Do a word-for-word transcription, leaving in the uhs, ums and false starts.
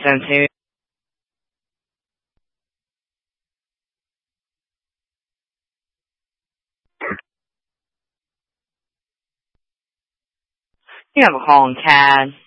Zone two. You have a call in C A D.